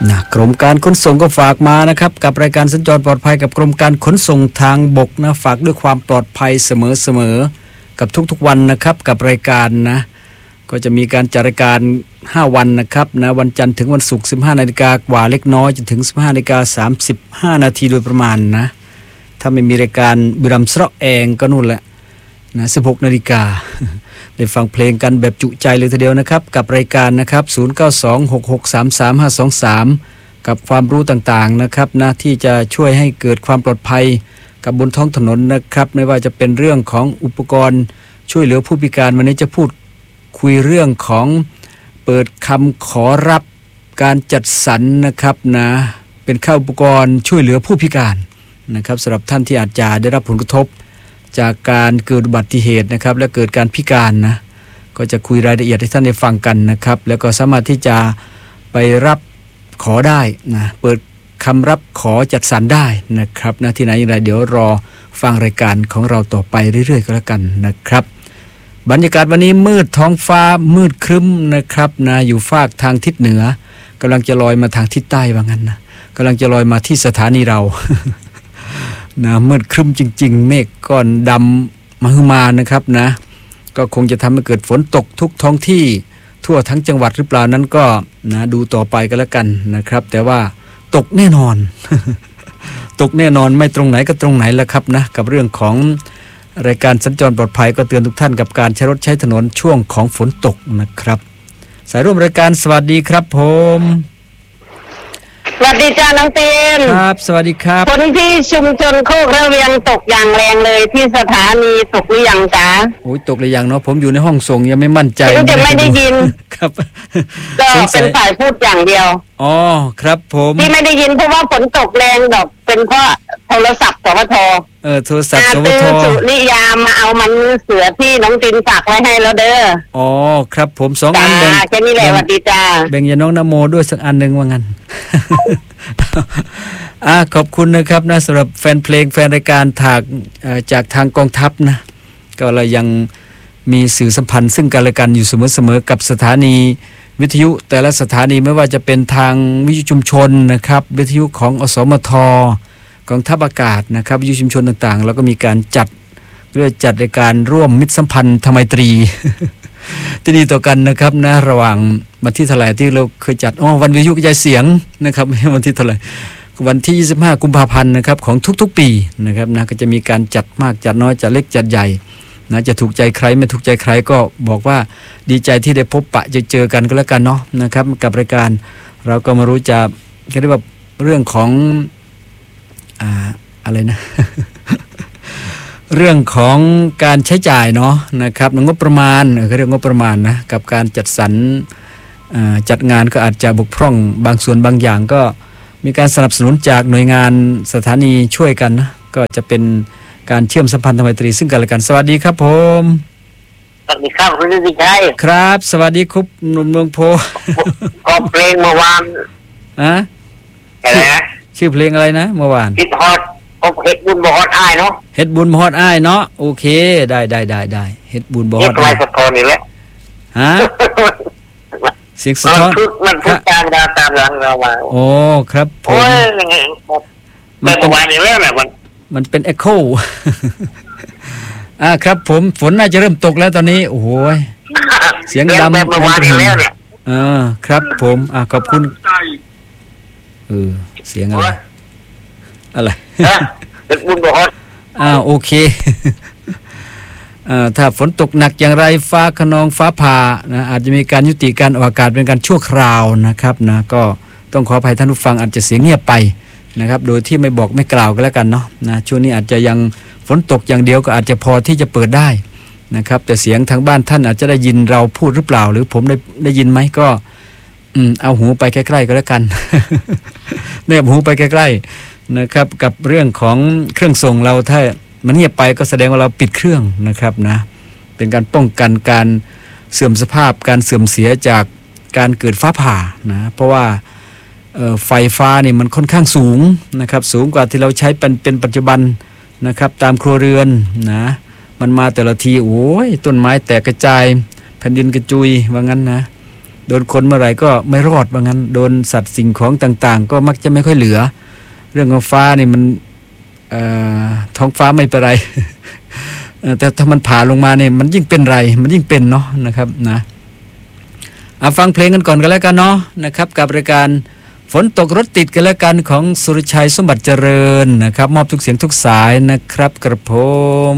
นะกรมการขนส่งก็ฝากมานะครับกับรายการสัญจรปลอดภัยกับกรมการขนส่งทางบกนะฝากด้วยความปลอดภัยเสมอกับทุกๆวันนะครับกับรายการนะก็จะมีการจัดรายการ5วันนะครับนะวันจันทร์ถึงวันศุกร์ 15:00 นกว่าเล็กน้อยจนถึง 15:35 นาทีโดยประมาณนะถ้าไม่มีรายการบุรีรัมย์สระแองก็นู่นแหละนะ 16:00 นได้ฟังเพลงกันแบบจุใจเลยทีเดียวนะครับกับรายการนะครับ0926633523กับความรู้ต่างๆนะครับนะที่จะช่วยให้เกิดความปลอดภัยกับบนท้องถนนนะครับไม่ว่าจะเป็นเรื่องของอุปกรณ์ช่วยเหลือผู้พิการวันนี้จะพูดคุยเรื่องของเปิดคำขอรับการจัดสรรนะครับนะเป็นข้าวอุปกรณ์ช่วยเหลือผู้พิการนะครับสำหรับท่านที่อาจจะได้รับผลกระทบจากการเกิดอุบัติเหตุนะครับและเกิดการพิการนะก็จะคุยรายละเอียดให้ท่านได้ฟังกันนะครับแล้วก็สามารถที่จะไปรับขอได้นะเปิดคำรับขอจัดสรรได้นะครับนะที่ไหนอย่างไรเดี๋ยวรอฟังรายการของเราต่อไปเรื่อยๆก็แล้วกันนะครับบรรยากาศวันนี้มืดท้องฟ้ามืดครึ้มนะครับนะอยู่ฝากทางทิศเหนือกำลังจะลอยมาทางทิศใต้ว่างั้นนะกำลังจะลอยมาที่สถานีเรา นะมืดครึ้มจริงๆเมฆก้อนดำมหึมานะครับนะก็คงจะทำให้เกิดฝนตกทุกท้องที่ทั่วทั้งจังหวัดหรือเปล่านั้นก็นะดูต่อไปกันแล้วกันนะครับแต่ว่าตกแน่นอน ตกแน่นอนไม่ตรงไหนก็ตรงไหนแล้วครับนะกับเรื่องของรายการสัญจรปลอดภัยก็เตือนทุกท่านกับการใช้รถใช้ถนนช่วงของฝนตกนะครับสายร่วมรายการสวัสดีครับผมสวัสดีจ้าน้องเตียนครับสวัสดีครับฝนที่ชุมชนโคกระเวียงตกอย่างแรงเลยที่สถานีตกหรือยังจ๊ะโอ้ยตกหรือยังเนาะผมอยู่ในห้องส่งยังไม่มั่นใจจะไม่ได้ยินครับก็เป็นฝ่ายพูดอย่างเดียวอ๋อครับผมที่ไม่ได้ยินเพราะว่าฝนตกแรงดอกเป็นเพราะโทรศัพท์สวทโทรศัพท์สวทสุริยามาเอามันเสือที่น้องตินฝากไว้ให้แล้วเด้ออ๋อครับผม2อันแบ่งแค่นี้แหละสวัสดีจ้าแบ่งยาน้องนโมด้วยสักอันนึงว่างั้น ขอบคุณนะครับนะสำหรับแฟนเพลงแฟนรายการจากทางกองทัพนะก็เรายังมีสื่อสัมพันธ์ซึ่งกันและกันอยู่เสมอกับสถานีวิทยุแต่ละสถานีไม่ว่าจะเป็นทางวิทยุชุมชนนะครับวิทยุของอสมทกองทัพอากาศนะครับวิทยุชุมชนต่างๆแล้วก็มีการจัดรายการร่วมมิตรสัมพันธ์ไมตรี ที่ดีต่อกันนะครับนะระหว่างวันที่เท่าไหร่ที่เราเคยจัดวันวิทยุกระจายเสียงนะครับวันที่เท่าไหร่วันที่25กุมภาพันธ์นะครับของทุกๆปีนะครับนะก็จะมีการจัดมากจัดน้อยจัดเล็กจัดใหญ่นะจะถูกใจใครไม่ถูกใจใครก็บอกว่าดีใจที่ได้พบปะเจอกันก็แล้วกันเนาะนะครับกับรายการเราก็มารู้จะเรียกว่าเรื่องของอะไรนะ เรื่องของการใช้จ่ายเนาะนะครับงบประมาณเขาเรียกงบประมาณนะกับการจัดสรรจัดงานก็อาจจะบกพร่องบางส่วนบางอย่างก็มีการสนับสนุนจากหน่วยงานสถานีช่วยกันนะก็จะเป็นการเชื่อมสัมพันธ์ไมตรีซึ่งกันและกันสวัสดีครับผมสวัสดีครับคุณนิติชัยครับสวัสดีครับหนุ่มเมืองโพก็เพลงเมื่อวานอะไรนะชื่อเพลงอะไรนะเมื่อวานคิดฮอดเฮ็ดบุญบ่ฮอดอ้ายเนาะเฮ็ดบุญบ่ฮอดอ้ายเนาะโอเคได้เฮ็ดบุญบ่ฮอดอ้ายสะท้อนนี่แหละฮะเสียงสะท้อนมันพูดตามหลังเรามาโอ้ครับผมโอ้ยมันเป็นวันนี้แล้วแหละมันเป็นเอ็กโคครับผมฝนน่าจะเริ่มตกแล้วตอนนี้โอ้โหเสียงดำมันเป็นแล้วเนี่ยครับผมขอบคุณเสียงอะไรเป็นบุญบ่ฮอดโอเคถ้าฝนตกหนักอย่างไรฟ้าคะนองฟ้าผ่านะอาจจะมีการยุติการออกอากาศเป็นการชั่วคราวนะครับนะก็ต้องขออภัยท่านผู้ฟังอาจจะเสียงเงียบไปนะครับโดยที่ไม่บอกไม่กล่าวกันแล้วกันเนาะนะช่วงนี้อาจจะยังฝนตกอย่างเดียวก็อาจจะพอที่จะเปิดได้นะครับแต่เสียงทางบ้านท่านอาจจะได้ยินเราพูดหรือเปล่าหรือผมได้ยินไหมก็เอาหูไปใกล้ๆก็แล้วกันเนียบหูไปใกล้ๆนะครับกับเรื่องของเครื่องส่งเราถ้ามันเงียบไปก็แสดงว่าเราปิดเครื่องนะครับนะเป็นการป้องกันการเสื่อมสภาพการเสื่อมเสียจากการเกิดฟ้าผ่านะเพราะว่าไฟฟ้านี่มันค่อนข้างสูงนะครับสูงกว่าที่เราใช้เป็นปัจจุบันนะครับตามครัวเรือนนะมันมาแต่ละทีโอ้ยต้นไม้แตกกระจายแผ่นดินกระจุยว่างั้นนะโดนคนเมื่อไหร่ก็ไม่รอดว่างั้นโดนสัตว์สิ่งของต่างๆ ก็มักจะไม่ค่อยเหลือเรื่องของฟ้านี่มันท้องฟ้าไม่เป็นไร แต่ถ้ามันผ่าลงมาเนี่ยมันยิ่งเป็นไรมันยิ่งเป็นเนาะนะครับนะฟังเพลงกันก่อนกันแล้วกันเนาะนะครับกับรายการฝนตกรถติดกันแล้วกันของสุรชัยสมบัติเจริญนะครับมอบทุกเสียงทุกสายนะครับกระผม